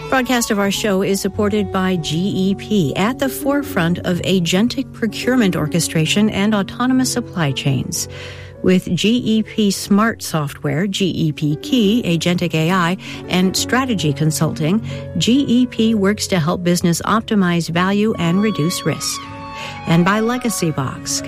Broadcast of our show is supported by GEP, at the forefront of agentic procurement orchestration and autonomous supply chains. With GEP Smart Software, GEP Key, Agentic AI, and Strategy Consulting, GEP works to help business optimize value and reduce risk. And by Legacy Box,